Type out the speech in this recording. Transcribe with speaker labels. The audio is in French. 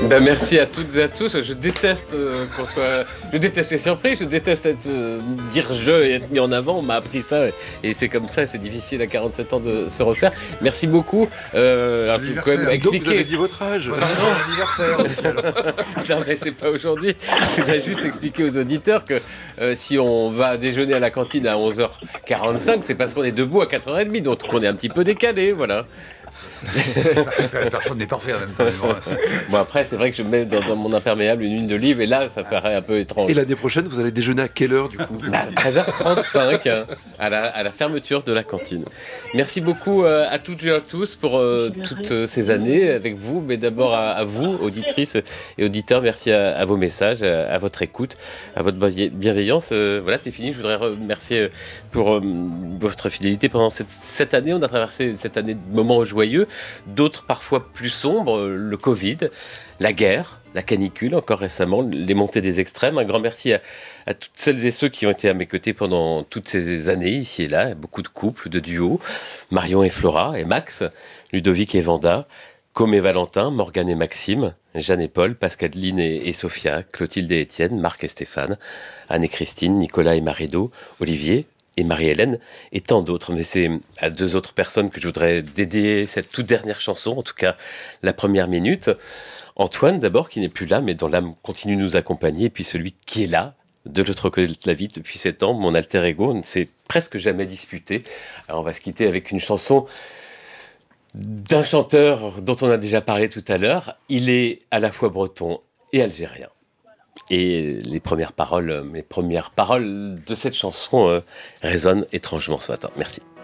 Speaker 1: Ben, merci à toutes et à tous. Je déteste je déteste les surprises, je déteste dire je et être mis en avant. On m'a appris ça et c'est comme ça. C'est difficile à 47 ans de se refaire. Merci beaucoup. Alors, je vais quand même
Speaker 2: Donc vous
Speaker 1: expliquer.
Speaker 2: avez dit votre âge.
Speaker 3: Anniversaire aussi, alors.
Speaker 1: Non, mais c'est pas aujourd'hui. Je voudrais juste expliquer aux auditeurs que si on va déjeuner à la cantine à 11h45, c'est parce qu'on est debout à 4h30, donc on est un petit peu décalé, voilà.
Speaker 3: Personne n'est parfait en même temps.
Speaker 1: Bon, après, c'est vrai que je mets dans mon imperméable une huile d'olive et là, ça paraît un peu étrange.
Speaker 2: Et l'année prochaine, vous allez déjeuner à quelle heure du coup?
Speaker 1: 13h35 hein, à la fermeture de la cantine. Merci beaucoup à toutes et à tous pour toutes ces années avec vous, mais d'abord à vous, auditrices et auditeurs, merci à vos messages, à votre écoute, à votre bienveillance. Voilà, c'est fini. Je voudrais remercier pour votre fidélité pendant cette année. On a traversé cette année de moments joyeux, d'autres parfois plus sombres, le Covid, la guerre, la canicule, encore récemment, les montées des extrêmes. Un grand merci à toutes celles et ceux qui ont été à mes côtés pendant toutes ces années, ici et là. Beaucoup de couples, de duos, Marion et Flora, et Max, Ludovic et Vanda, Com et Valentin, Morgane et Maxime, Jeanne et Paul, Pascaline et Sophia, Clotilde et Étienne, Marc et Stéphane, Anne et Christine, Nicolas et Marido, Olivier et Marie-Hélène, et tant d'autres. Mais c'est à deux autres personnes que je voudrais dédier cette toute dernière chanson, en tout cas la première minute. Antoine, d'abord, qui n'est plus là, mais dont l'âme continue de nous accompagner, et puis celui qui est là, de l'autre côté de la vie depuis 7 ans, mon alter ego, ne s'est presque jamais disputé. Alors on va se quitter avec une chanson d'un chanteur dont on a déjà parlé tout à l'heure. Il est à la fois breton et algérien. Et mes premières paroles de cette chanson résonnent étrangement ce matin. Merci.